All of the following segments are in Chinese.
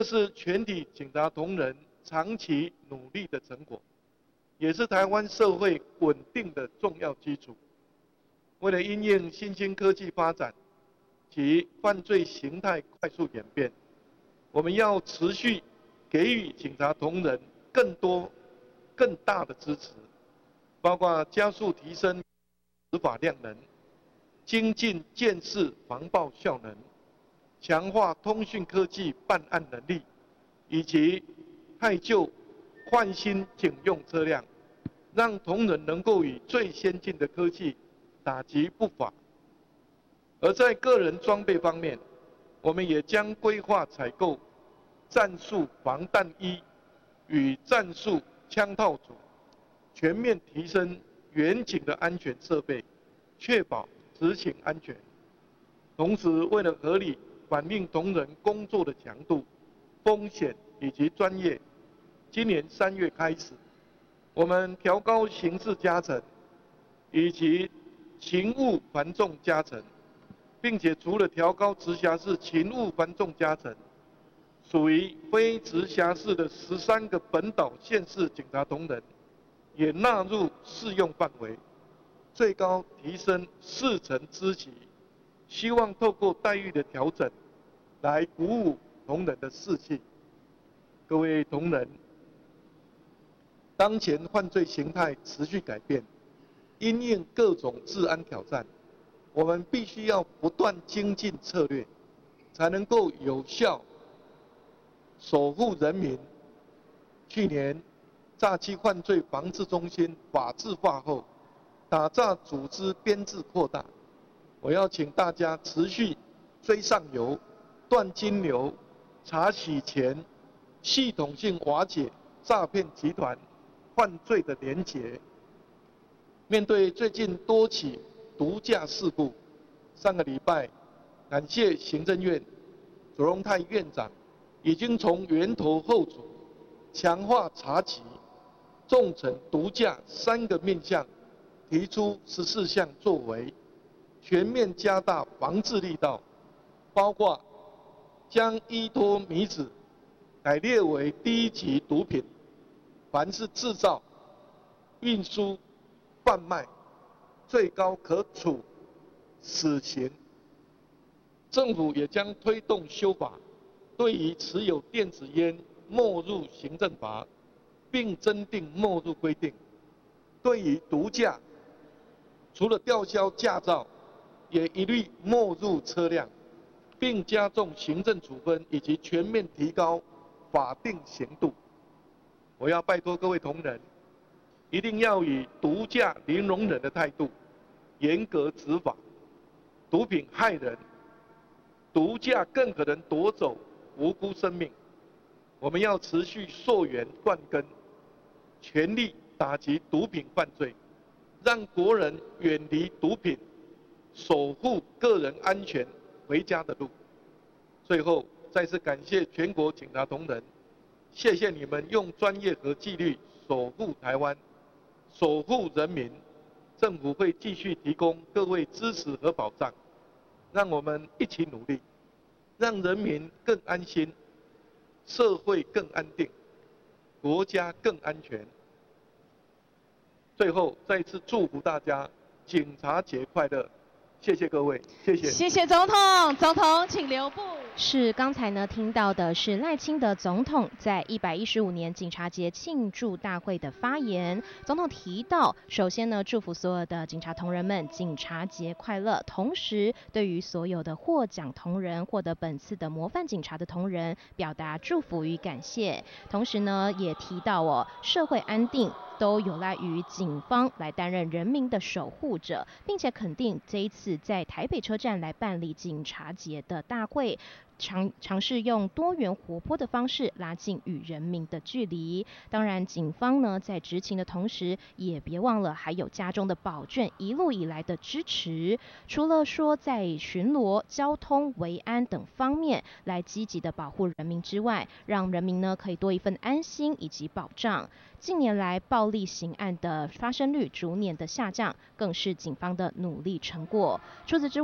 这是全体警察同仁长期努力的成果，也是台湾社会稳定的重要基础。为了因应新兴科技发展及犯罪形态快速演变，我们要持续给予警察同仁更多、更大的支持，包括加速提升执法量能、精进监视防暴效能、强化通讯科技办案能力，以及汰旧换新警用车辆，让同仁能够以最先进的科技打击不法。而在个人装备方面，我们也将规划采购战术防弹衣与战术枪套组，全面提升远警的安全设备，确保执勤安全。同时，为了合理反映同仁工作的强度、风险以及专业，今年3月开始，我们调高刑事加成以及勤务繁重加成，并且除了调高直辖市勤务繁重加成，属于非直辖市的13个本岛县市警察同仁，也纳入适用范围，最高提升4成资级，希望透过待遇的调整，来鼓舞同仁的士气。各位同仁，当前犯罪形态持续改变，因应各种治安挑战，我们必须要不断精进策略，才能够有效守护人民。去年，诈欺犯罪防治中心法制化后，打诈组织编制扩大。我要请大家持续追上游、断金流、查洗钱，系统性瓦解诈骗集团犯罪的连结。面对最近多起毒驾事故，上个礼拜，感谢行政院左荣泰院长已经从源头后阻，强化查缉，重惩毒驾3个面向，提出14项作为，全面加大防治力道，包括将依托米脂改列为1级毒品，凡是制造、运输、贩卖，最高可处死刑。政府也将推动修法，对于持有电子烟没入行政罚，并增订没入规定。对于毒驾，除了吊销驾照，也一律没入车辆，并加重行政处分以及全面提高法定刑度。我要拜托各位同仁，一定要以毒驾零容忍的态度，严格执法。毒品害人，毒驾更可能夺走无辜生命。我们要持续溯源断根，全力打击毒品犯罪，让国人远离毒品，守护个人安全回家的路。最后，再次感谢全国警察同仁，谢谢你们用专业和纪律守护台湾，守护人民。政府会继续提供各位支持和保障，让我们一起努力，让人民更安心，社会更安定，国家更安全。最后，再次祝福大家警察节快乐！谢谢各位，谢谢。 谢谢总统，总统请留步。是刚才呢听到的是赖清德总统在115年警察节庆祝大会的发言。总统提到，首先呢祝福所有的警察同仁们警察节快乐，同时对于所有的获奖同仁、获得本次的模范警察的同仁表达祝福与感谢。同时呢也提到社会安定都有赖于警方来担任人民的守护者，并且肯定这一次在台北车站来办理警察节的大会，尝试用多元活泼的方式拉近与人民的距离。当然，警方呢在执勤的同时，也别忘了还有家中的保眷一路以来的支持。除了说在巡逻、交通、维安等方面来积极的保护人民之外，让人民呢可以多一份安心以及保障。近年来暴力刑案的发生率逐年的下降，更是警方的努力成果。除此之外，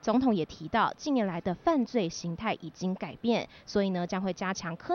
总统也提到，近年来的犯罪形态已经改变，所以呢将会加强科